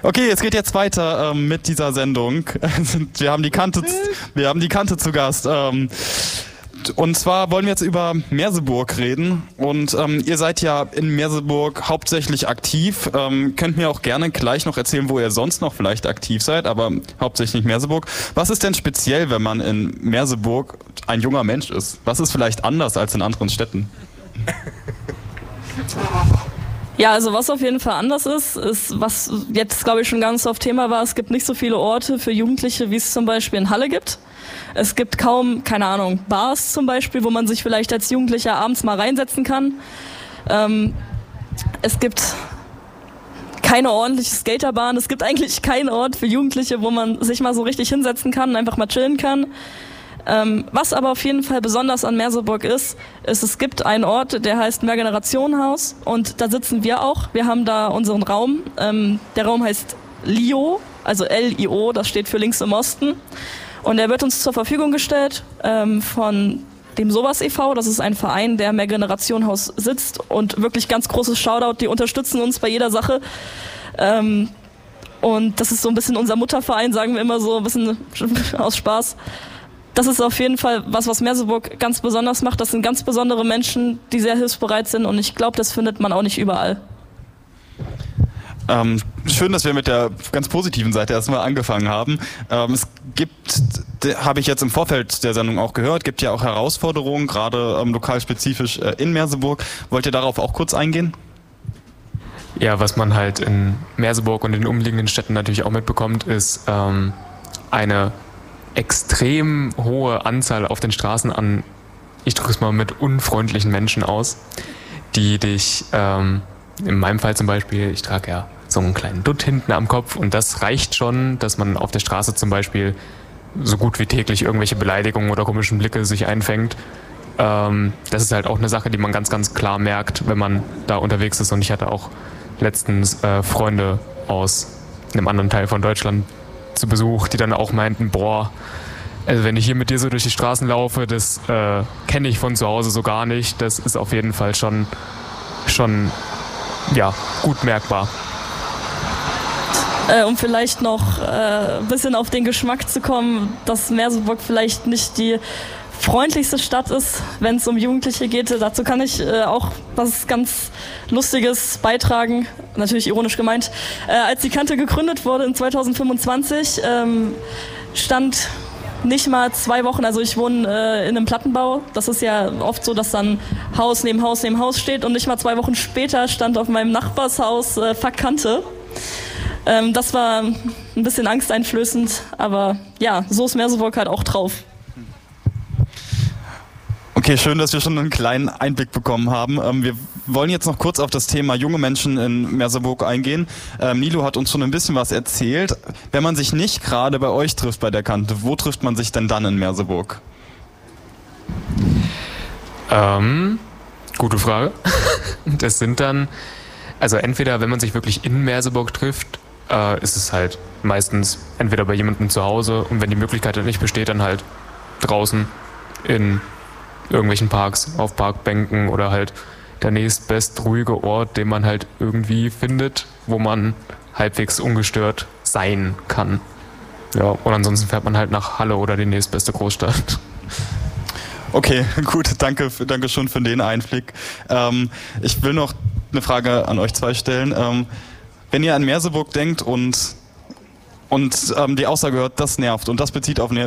Okay, es geht jetzt weiter mit dieser Sendung. Wir haben die Kante zu Gast. Und zwar wollen wir jetzt über Merseburg reden. Und ihr seid ja in Merseburg hauptsächlich aktiv. Könnt mir auch gerne gleich noch erzählen, wo ihr sonst noch vielleicht aktiv seid, aber hauptsächlich Merseburg. Was ist denn speziell, wenn man in Merseburg ein junger Mensch ist? Was ist vielleicht anders als in anderen Städten? Ja, also was auf jeden Fall anders ist, was jetzt, glaube ich, schon ganz oft Thema war, es gibt nicht so viele Orte für Jugendliche, wie es zum Beispiel in Halle gibt. Es gibt kaum, keine Ahnung, Bars zum Beispiel, wo man sich vielleicht als Jugendlicher abends mal reinsetzen kann. Es gibt keine ordentliche Skaterbahn, es gibt eigentlich keinen Ort für Jugendliche, wo man sich mal so richtig hinsetzen kann und einfach mal chillen kann. Was aber auf jeden Fall besonders an Merseburg ist, es gibt einen Ort, der heißt Mehrgenerationenhaus und da sitzen wir auch. Wir haben da unseren Raum. Der Raum heißt LIO, also L-I-O, das steht für Links im Osten. Und der wird uns zur Verfügung gestellt von dem Sowas e.V., das ist ein Verein, der im Mehrgenerationenhaus sitzt und wirklich ganz großes Shoutout, die unterstützen uns bei jeder Sache. Und das ist so ein bisschen unser Mutterverein, sagen wir immer so, ein bisschen aus Spaß. Das ist auf jeden Fall was Merseburg ganz besonders macht. Das sind ganz besondere Menschen, die sehr hilfsbereit sind und ich glaube, das findet man auch nicht überall. Schön, dass wir mit der ganz positiven Seite erstmal angefangen haben. Es gibt, habe ich jetzt im Vorfeld der Sendung auch gehört, gibt ja auch Herausforderungen, gerade lokalspezifisch in Merseburg. Wollt ihr darauf auch kurz eingehen? Ja, was man halt in Merseburg und den umliegenden Städten natürlich auch mitbekommt, ist eine extrem hohe Anzahl auf den Straßen an, ich drücke es mal mit unfreundlichen Menschen aus, die dich, in meinem Fall zum Beispiel, ich trage ja so einen kleinen Dutt hinten am Kopf und das reicht schon, dass man auf der Straße zum Beispiel so gut wie täglich irgendwelche Beleidigungen oder komischen Blicke sich einfängt. Das ist halt auch eine Sache, die man ganz, ganz klar merkt, wenn man da unterwegs ist und ich hatte auch letztens Freunde aus einem anderen Teil von Deutschland zu Besuch, die dann auch meinten, boah, also wenn ich hier mit dir so durch die Straßen laufe, das kenne ich von zu Hause so gar nicht. Das ist auf jeden Fall schon ja, gut merkbar. Um vielleicht noch ein bisschen auf den Geschmack zu kommen, dass Merseburg vielleicht nicht die freundlichste Stadt ist, wenn es um Jugendliche geht. Dazu kann ich auch was ganz Lustiges beitragen, natürlich ironisch gemeint. Als die Kante gegründet wurde in 2025, stand nicht mal 2 Wochen, also ich wohne in einem Plattenbau, das ist ja oft so, dass dann Haus neben Haus neben Haus steht und nicht mal 2 Wochen später stand auf meinem Nachbarshaus Fuck Kante. Das war ein bisschen angsteinflößend, aber ja, so ist Merseburg halt auch drauf. Okay, schön, dass wir schon einen kleinen Einblick bekommen haben. Wir wollen jetzt noch kurz auf das Thema junge Menschen in Merseburg eingehen. Nilo hat uns schon ein bisschen was erzählt. Wenn man sich nicht gerade bei euch trifft bei der Kante, wo trifft man sich denn dann in Merseburg? Gute Frage. Das sind dann, also entweder wenn man sich wirklich in Merseburg trifft, ist es halt meistens entweder bei jemandem zu Hause und wenn die Möglichkeit nicht besteht, dann halt draußen in irgendwelchen Parks, auf Parkbänken oder halt der nächstbest ruhige Ort, den man halt irgendwie findet, wo man halbwegs ungestört sein kann. Ja, und ansonsten fährt man halt nach Halle oder die nächstbeste Großstadt. Okay, gut, danke schon für den Einblick. Ich will noch eine Frage an euch zwei stellen. Wenn ihr an Merseburg denkt und die Aussage hört, das nervt und das bezieht auf